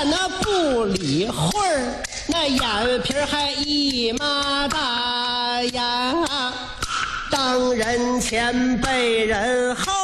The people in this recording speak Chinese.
那不理会儿，那眼皮还一马大呀，当人前被人后。